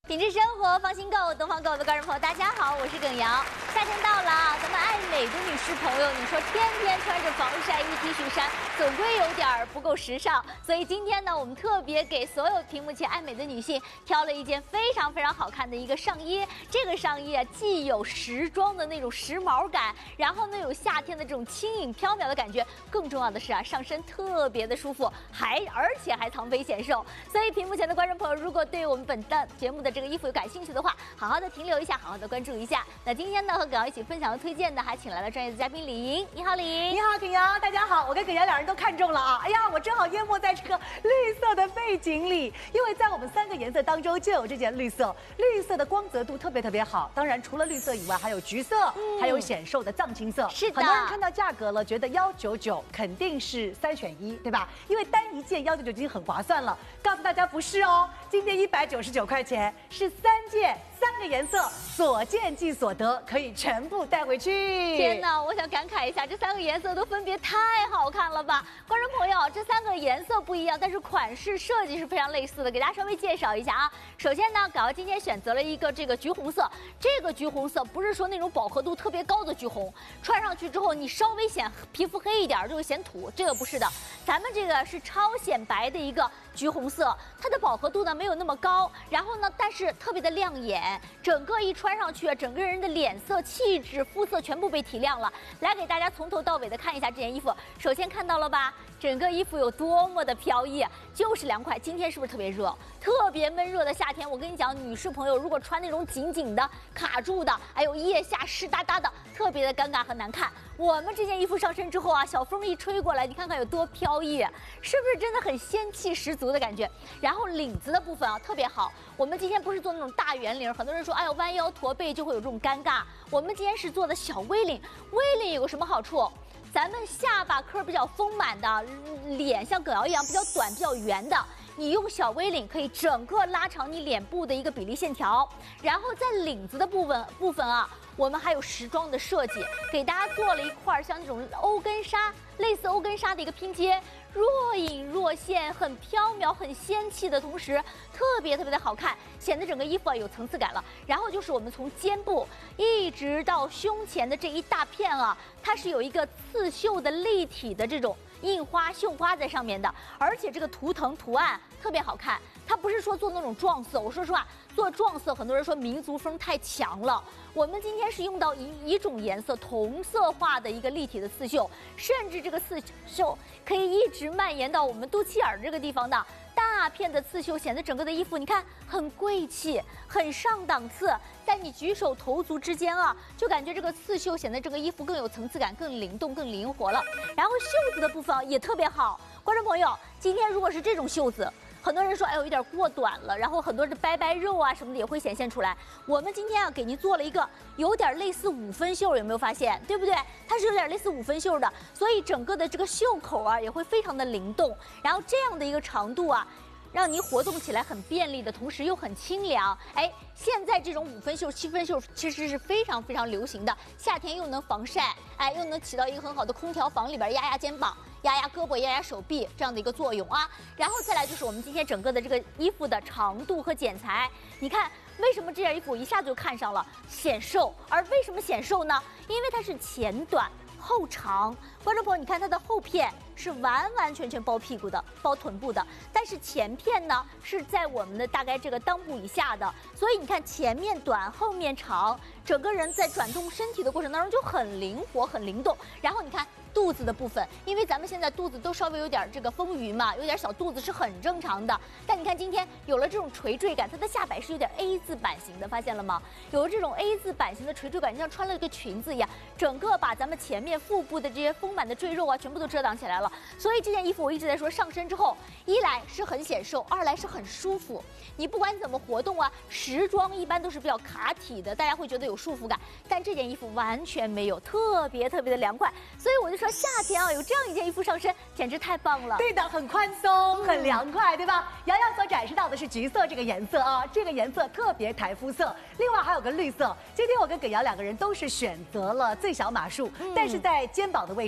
品质生活，放心购，东方购的观众朋友，大家好，我是耿瑶。夏天到了啊，咱们爱美的女士朋友，你说天天穿着防晒衣、T 恤衫，总归有点不够时尚。所以今天呢，我们特别给所有屏幕前爱美的女性挑了一件非常好看的一个上衣。这个上衣啊，既有时装的那种时髦感，然后呢有夏天的这种轻盈飘渺的感觉，更重要的是啊，上身特别的舒服，而且还藏肥显瘦。所以屏幕前的观众朋友，如果对我们本档节目的这个衣服有感兴趣的话，好好的停留一下，好好的关注一下。那今天呢，和耿瑶一起分享和推荐的，还请来了专业的嘉宾李莹。你好，李莹。 你好，耿瑶，大家好。我跟耿瑶两人都看中了啊！哎呀，我正好淹没在这个绿色的背景里，因为在我们3个颜色当中就有这件绿色，绿色的光泽度特别好。当然，除了绿色以外，还有橘色，还有显瘦的藏青色。 是的， 很多人看到价格了，觉得199肯定是3选1，对吧？因为单一件199已经很划算了。告诉大家不是哦，今天199块钱是3件3个颜色，所见即所得，可以全部带回去。 天哪，我想感慨一下，这3个颜色都分别太好看了吧！观众朋友，这3个颜色不一样，但是款式设计是非常类似的，给大家稍微介绍一下啊。首先呢，耿瑶今天选择了一个这个橘红色，这个橘红色不是说那种饱和度特别高的橘红，穿上去之后你稍微显皮肤黑一点就会显土，这个不是的，咱们这个是超显白的一个橘红色，它的饱和度呢没有那么高，然后呢但是特别的亮眼，整个一穿上去，整个人的脸色、气质、肤色全部被提亮了。来给大家从头到尾的看一下这件衣服，首先看到了吧，整个衣服有多么的飘逸，就是凉快。今天是不是特别热？特别闷热的夏天，我跟你讲，女士朋友如果穿那种紧紧的、卡住的，还有腋下湿哒哒的，特别的尴尬和难看。我们这件衣服上身之后啊，小风一吹过来，你看看有多飘逸，是不是真的很仙气十足的感觉？然后领子的部分啊特别好，我们今天不是做那种大圆领，很多人说哎呦弯腰驼背就会有这种尴尬，我们今天是做的小 V 领。V 领有个什么好处？咱们下巴颏比较丰满的，脸像耿瑶一样比较短、比较圆的，你用小 V 领可以整个拉长你脸部的一个比例线条。然后在领子的部分啊，我们还有时装的设计，给大家做了一块像那种欧根纱，类似欧根纱的一个拼接，若隐若现，很飘渺、很仙气的同时，特别的好看，显得整个衣服啊有层次感了。然后就是我们从肩部一直到胸前的这一大片啊，它是有一个刺绣的立体的这种印花、绣花在上面的，而且这个图腾图案特别好看。它不是说做那种撞色，我说实话，做撞色很多人说民族风太强了。我们今天是用到一种颜色同色化的一个立体的刺绣，甚至这个刺绣可以一直蔓延到我们肚脐眼这个地方的大片的刺绣，显得整个的衣服你看很贵气，很上档次。在你举手投足之间啊，就感觉这个刺绣显得这个衣服更有层次感、更灵动、更灵活了。然后袖子的部分也特别好，观众朋友，今天如果是这种袖子，很多人说哎呦有点过短了，然后很多的掰掰肉啊什么的也会显现出来。我们今天啊给您做了一个有点类似5分袖，有没有发现？对不对？它是有点类似5分袖的，所以整个的这个袖口啊也会非常的灵动。然后这样的一个长度啊，让您活动起来很便利的同时又很清凉。哎，现在这种5分袖、7分袖其实是非常流行的，夏天又能防晒，哎，又能起到一个很好的空调房里边压肩膀、压胳膊、压手臂这样的一个作用啊。然后再来就是我们今天整个的这个衣服的长度和剪裁，你看为什么这件衣服一下就看上了显瘦？而为什么显瘦呢？因为它是前短后长。观众朋友，你看它的后片是完全包屁股的、包臀部的，但是前片呢是在我们的大概这个裆部以下的，所以你看前面短，后面长，整个人在转动身体的过程当中就很灵活、很灵动。然后你看肚子的部分，因为咱们现在肚子都稍微有点这个丰腴嘛，有点小肚子是很正常的。但你看今天有了这种垂坠感，它的下摆是有点 A 字版型的，发现了吗？有了这种 A 字版型的垂坠感，就像穿了一个裙子一样，整个把咱们前面腹部的这些丰满的赘肉啊，全部都遮挡起来了。所以这件衣服我一直在说，上身之后，一来是很显瘦，二来是很舒服。你不管怎么活动啊，时装一般都是比较卡体的，大家会觉得有束缚感，但这件衣服完全没有，特别的凉快。所以我就说夏天啊，有这样一件衣服上身，简直太棒了。 对的，很宽松，很凉快，对吧？瑶瑶所展示到的是橘色这个颜色啊，这个颜色特别台肤色。另外还有个绿色。今天我跟耿瑶2个人都是选择了最小码数，但是在肩膀的位置。